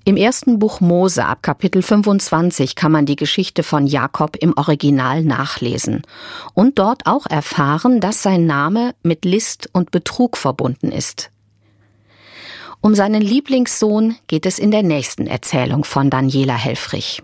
Im ersten Buch Mose ab Kapitel 25 kann man die Geschichte von Jakob im Original nachlesen und dort auch erfahren, dass sein Name mit List und Betrug verbunden ist. Um seinen Lieblingssohn geht es in der nächsten Erzählung von Daniela Helfrich.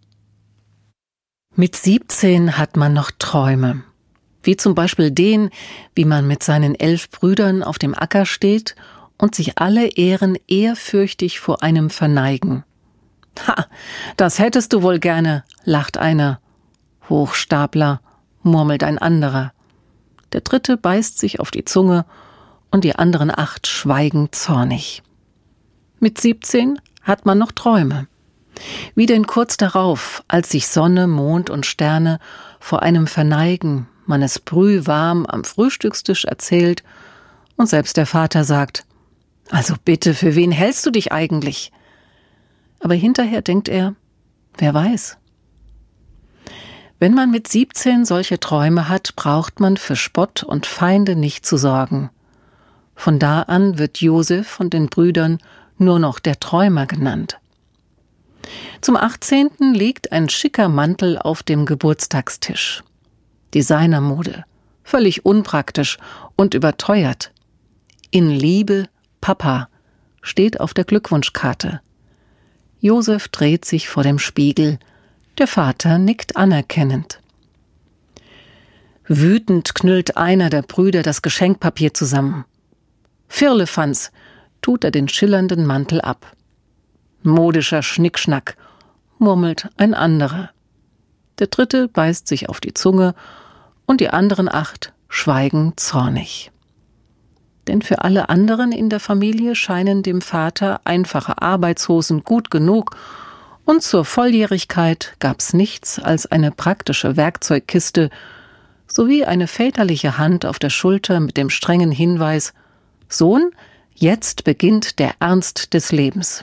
Mit 17 hat man noch Träume, wie zum Beispiel den, wie man mit seinen 11 Brüdern auf dem Acker steht und sich alle Ehren ehrfürchtig vor einem verneigen. »Ha, das hättest du wohl gerne«, lacht einer. »Hochstapler«, murmelt ein anderer. Der dritte beißt sich auf die Zunge und die anderen 8 schweigen zornig. Mit 17 hat man noch Träume. Wie denn kurz darauf, als sich Sonne, Mond und Sterne vor einem verneigen, man es brühwarm am Frühstückstisch erzählt und selbst der Vater sagt: »Also bitte, für wen hältst du dich eigentlich?« Aber hinterher denkt er: »Wer weiß?« Wenn man mit 17 solche Träume hat, braucht man für Spott und Feinde nicht zu sorgen. Von da an wird Josef von den Brüdern nur noch der Träumer genannt. Zum 18. liegt ein schicker Mantel auf dem Geburtstagstisch. Designermode, völlig unpraktisch und überteuert. In Liebe, Papa, steht auf der Glückwunschkarte. Josef dreht sich vor dem Spiegel. Der Vater nickt anerkennend. Wütend knüllt einer der Brüder das Geschenkpapier zusammen. Firlefanz, tut er den schillernden Mantel ab. Modischer Schnickschnack, murmelt ein anderer. Der dritte beißt sich auf die Zunge und die anderen 8 schweigen zornig. Denn für alle anderen in der Familie scheinen dem Vater einfache Arbeitshosen gut genug und zur Volljährigkeit gab's nichts als eine praktische Werkzeugkiste sowie eine väterliche Hand auf der Schulter mit dem strengen Hinweis: »Sohn, jetzt beginnt der Ernst des Lebens.«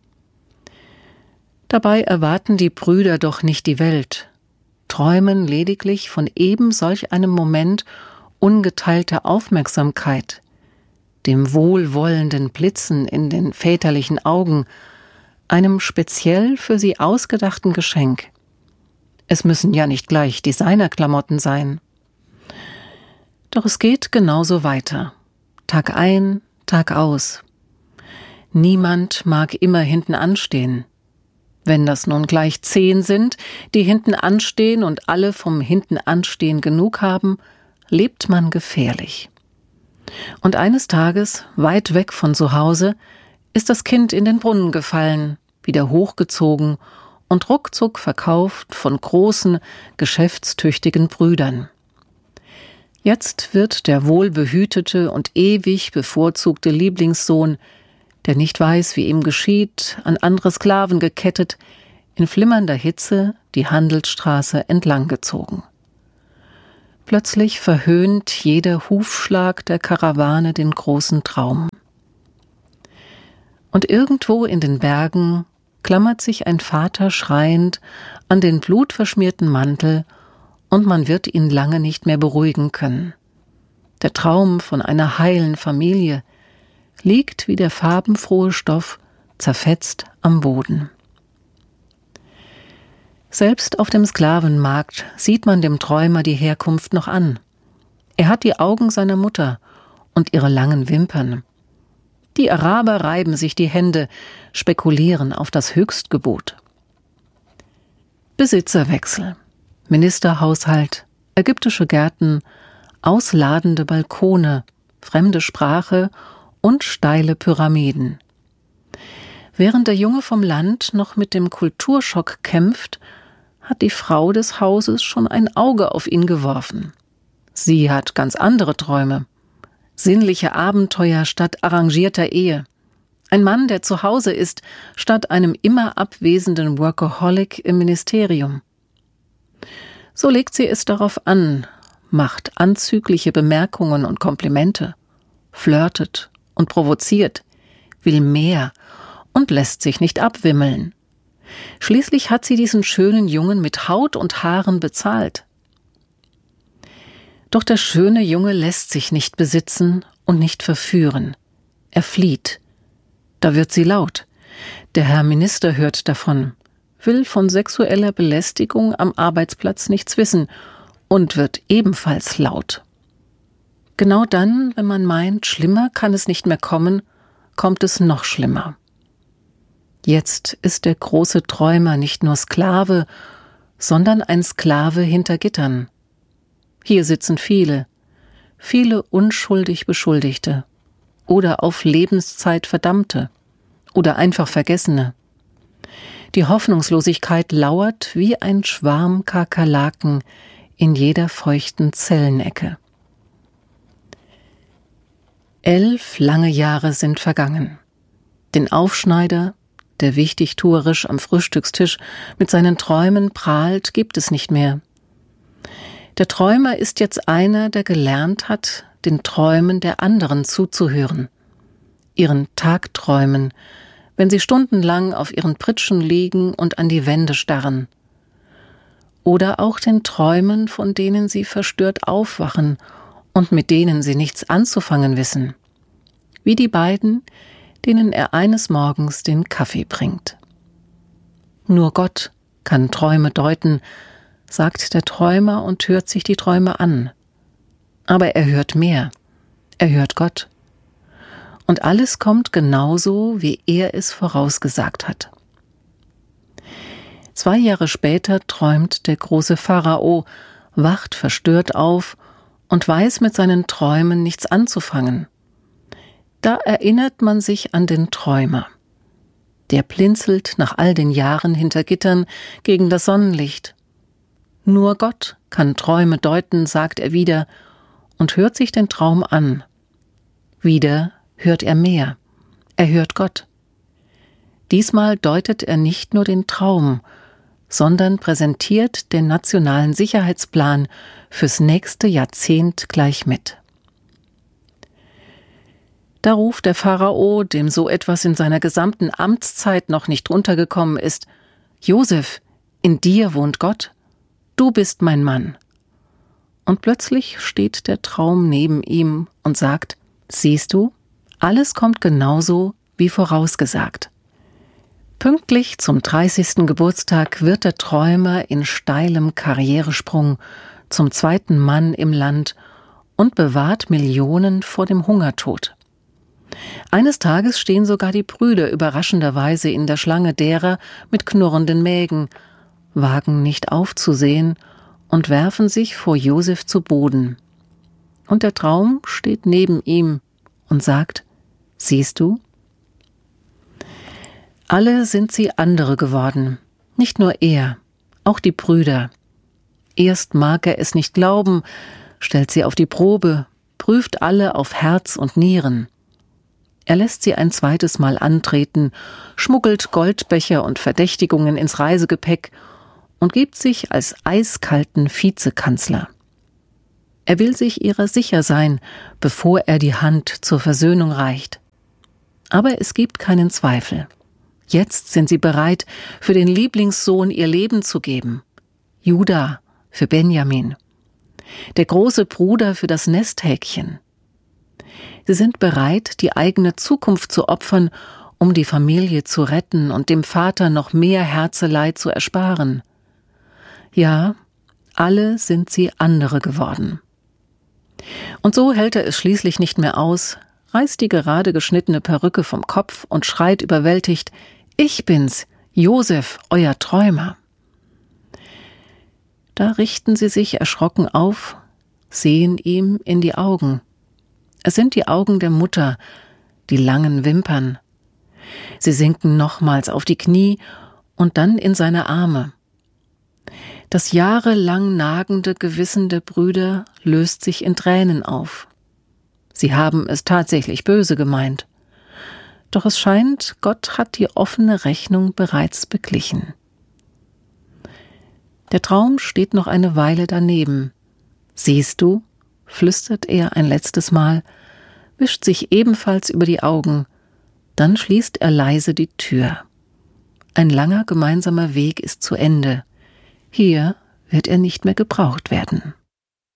Dabei erwarten die Brüder doch nicht die Welt, träumen lediglich von eben solch einem Moment ungeteilter Aufmerksamkeit, dem wohlwollenden Blitzen in den väterlichen Augen, einem speziell für sie ausgedachten Geschenk. Es müssen ja nicht gleich Designerklamotten sein. Doch es geht genauso weiter. Tag ein, Tag aus. Niemand mag immer hinten anstehen. Wenn das nun gleich 10 sind, die hinten anstehen und alle vom hinten anstehen genug haben, lebt man gefährlich. Und eines Tages, weit weg von zu Hause, ist das Kind in den Brunnen gefallen, wieder hochgezogen und ruckzuck verkauft von großen, geschäftstüchtigen Brüdern. Jetzt wird der wohlbehütete und ewig bevorzugte Lieblingssohn, der nicht weiß, wie ihm geschieht, an andere Sklaven gekettet, in flimmernder Hitze die Handelsstraße entlang gezogen. Plötzlich verhöhnt jeder Hufschlag der Karawane den großen Traum. Und irgendwo in den Bergen klammert sich ein Vater schreiend an den blutverschmierten Mantel und man wird ihn lange nicht mehr beruhigen können. Der Traum von einer heilen Familie liegt wie der farbenfrohe Stoff zerfetzt am Boden. Selbst auf dem Sklavenmarkt sieht man dem Träumer die Herkunft noch an. Er hat die Augen seiner Mutter und ihre langen Wimpern. Die Araber reiben sich die Hände, spekulieren auf das Höchstgebot. Besitzerwechsel, Ministerhaushalt, ägyptische Gärten, ausladende Balkone, fremde Sprache und steile Pyramiden. Während der Junge vom Land noch mit dem Kulturschock kämpft, hat die Frau des Hauses schon ein Auge auf ihn geworfen. Sie hat ganz andere Träume. Sinnliche Abenteuer statt arrangierter Ehe. Ein Mann, der zu Hause ist, statt einem immer abwesenden Workaholic im Ministerium. So legt sie es darauf an, macht anzügliche Bemerkungen und Komplimente, flirtet und provoziert, will mehr und lässt sich nicht abwimmeln. Schließlich hat sie diesen schönen Jungen mit Haut und Haaren bezahlt. Doch der schöne Junge lässt sich nicht besitzen und nicht verführen. Er flieht. Da wird sie laut. Der Herr Minister hört davon, will von sexueller Belästigung am Arbeitsplatz nichts wissen und wird ebenfalls laut. Genau dann, wenn man meint, schlimmer kann es nicht mehr kommen, kommt es noch schlimmer. Jetzt ist der große Träumer nicht nur Sklave, sondern ein Sklave hinter Gittern. Hier sitzen viele unschuldig Beschuldigte oder auf Lebenszeit Verdammte oder einfach Vergessene. Die Hoffnungslosigkeit lauert wie ein Schwarm Kakerlaken in jeder feuchten Zellenecke. 11 lange Jahre sind vergangen. Den Aufschneider, der wichtigtuerisch am Frühstückstisch mit seinen Träumen prahlt, gibt es nicht mehr. Der Träumer ist jetzt einer, der gelernt hat, den Träumen der anderen zuzuhören, ihren Tagträumen, wenn sie stundenlang auf ihren Pritschen liegen und an die Wände starren. Oder auch den Träumen, von denen sie verstört aufwachen und mit denen sie nichts anzufangen wissen. Wie die beiden, denen er eines Morgens den Kaffee bringt. Nur Gott kann Träume deuten, sagt der Träumer und hört sich die Träume an. Aber er hört mehr. Er hört Gott. Und alles kommt genauso, wie er es vorausgesagt hat. 2 Jahre später träumt der große Pharao, wacht verstört auf und weiß mit seinen Träumen nichts anzufangen. Da erinnert man sich an den Träumer. Der blinzelt nach all den Jahren hinter Gittern gegen das Sonnenlicht. Nur Gott kann Träume deuten, sagt er wieder und hört sich den Traum an. Wieder hört er mehr. Er hört Gott. Diesmal deutet er nicht nur den Traum, sondern präsentiert den nationalen Sicherheitsplan fürs nächste Jahrzehnt gleich mit. Da ruft der Pharao, dem so etwas in seiner gesamten Amtszeit noch nicht runtergekommen ist: Josef, in dir wohnt Gott. Du bist mein Mann. Und plötzlich steht der Traum neben ihm und sagt: Siehst du, alles kommt genauso wie vorausgesagt. Pünktlich zum 30. Geburtstag wird der Träumer in steilem Karrieresprung zum 2. Mann im Land und bewahrt Millionen vor dem Hungertod. Eines Tages stehen sogar die Brüder überraschenderweise in der Schlange derer mit knurrenden Mägen, wagen nicht aufzusehen und werfen sich vor Josef zu Boden. Und der Traum steht neben ihm und sagt: Siehst du? Alle sind sie andere geworden, nicht nur er, auch die Brüder. Erst mag er es nicht glauben, stellt sie auf die Probe, prüft alle auf Herz und Nieren. Er lässt sie ein zweites Mal antreten, schmuggelt Goldbecher und Verdächtigungen ins Reisegepäck und gibt sich als eiskalten Vizekanzler. Er will sich ihrer sicher sein, bevor er die Hand zur Versöhnung reicht. Aber es gibt keinen Zweifel. Jetzt sind sie bereit, für den Lieblingssohn ihr Leben zu geben. Juda für Benjamin. Der große Bruder für das Nesthäkchen. Sie sind bereit, die eigene Zukunft zu opfern, um die Familie zu retten und dem Vater noch mehr Herzeleid zu ersparen. Ja, alle sind sie andere geworden. Und so hält er es schließlich nicht mehr aus, reißt die gerade geschnittene Perücke vom Kopf und schreit überwältigt: Ich bin's, Josef, euer Träumer. Da richten sie sich erschrocken auf, sehen ihm in die Augen. Es sind die Augen der Mutter, die langen Wimpern. Sie sinken nochmals auf die Knie und dann in seine Arme. Das jahrelang nagende Gewissen der Brüder löst sich in Tränen auf. Sie haben es tatsächlich böse gemeint. Doch es scheint, Gott hat die offene Rechnung bereits beglichen. Der Traum steht noch eine Weile daneben. Siehst du, flüstert er ein letztes Mal, wischt sich ebenfalls über die Augen, dann schließt er leise die Tür. Ein langer gemeinsamer Weg ist zu Ende. Hier wird er nicht mehr gebraucht werden.